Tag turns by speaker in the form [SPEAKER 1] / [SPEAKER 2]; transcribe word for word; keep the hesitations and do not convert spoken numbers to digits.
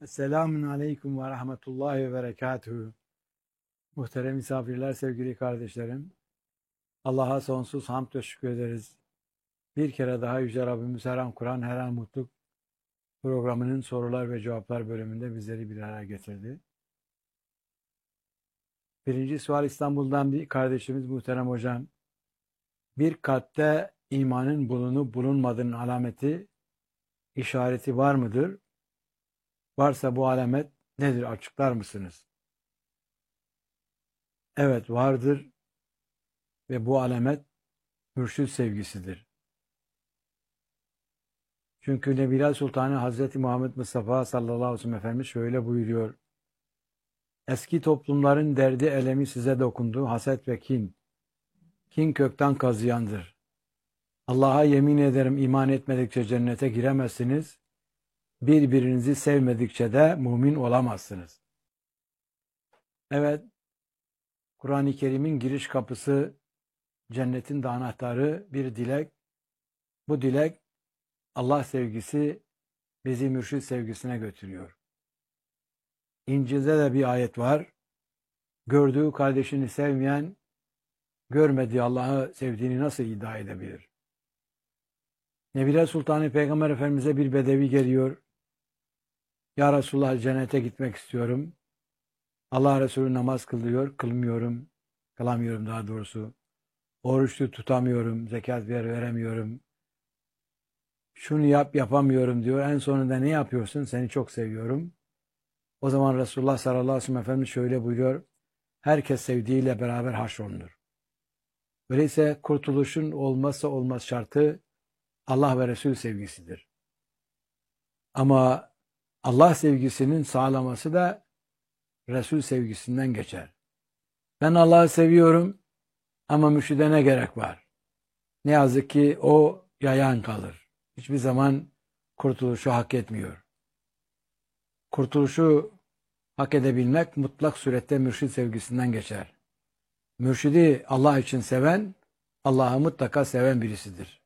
[SPEAKER 1] Selamun Aleyküm ve Rahmetullahi ve Berekatuhu. Muhterem misafirler, sevgili kardeşlerim. Allah'a sonsuz hamd ve şükür ederiz. Bir kere daha Yüce Rabbimiz her an Kur'an, her an mutluluk programının sorular ve cevaplar bölümünde bizleri bir araya getirdi. Birinci sual İstanbul'dan bir kardeşimiz muhterem hocam. Bir kalpte imanın bulunup bulunmadığının alameti, işareti var mıdır? Varsa bu alamet nedir? Açıklar mısınız? Evet, vardır ve bu alamet mürşid sevgisidir. Çünkü Nebiler Sultanı Hazreti Muhammed Mustafa sallallahu aleyhi ve sellem Efendimiz şöyle buyuruyor. Eski toplumların derdi elemi size dokundu, haset ve kin. Kin kökten kazıyandır. Allah'a yemin ederim iman etmedikçe cennete giremezsiniz. Birbirinizi sevmedikçe de mümin olamazsınız. Evet, Kur'an-ı Kerim'in giriş kapısı, cennetin de anahtarı bir dilek. Bu dilek Allah sevgisi bizi mürşid sevgisine götürüyor. İncil'de de bir ayet var. Gördüğü kardeşini sevmeyen, görmediği Allah'ı sevdiğini nasıl iddia edebilir? Nebiler Sultanı Peygamber Efendimiz'e bir bedevi geliyor. Ya Resulullah, cennete gitmek istiyorum. Allah Resulü namaz kılıyor, kılmıyorum. Kılamıyorum daha doğrusu. Oruçlu tutamıyorum, zekat ver veremiyorum. Şunu yap yapamıyorum diyor. En sonunda ne yapıyorsun? Seni çok seviyorum. O zaman Resulullah sallallahu aleyhi ve sellem Efendimiz şöyle buyuruyor. Herkes sevdiğiyle beraber haşrolunur. Öyleyse kurtuluşun olmazsa olmaz şartı Allah ve Resul sevgisidir. Ama Allah sevgisinin sağlaması da Resul sevgisinden geçer. Ben Allah'ı seviyorum ama mürşide ne gerek var? Ne yazık ki o yayan kalır. Hiçbir zaman kurtuluşu hak etmiyor. Kurtuluşu hak edebilmek mutlak surette mürşid sevgisinden geçer. Mürşidi Allah için seven, Allah'ı mutlaka seven birisidir.